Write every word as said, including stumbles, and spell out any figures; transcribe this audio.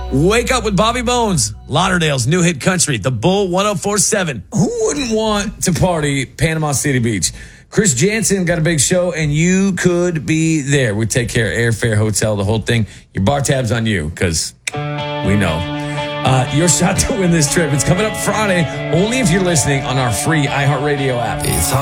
Wake Up with Bobby Bones, Lauderdale's new hit country, The Bull one oh four point seven. Who wouldn't want to party Panama City Beach? Chris Jansen got a big show, and you could be there. We take care of airfare, hotel, the whole thing. Your bar tab's on you, because we know. Uh, your shot to win this trip. It's coming up Friday, only if you're listening on our free iHeartRadio app. It's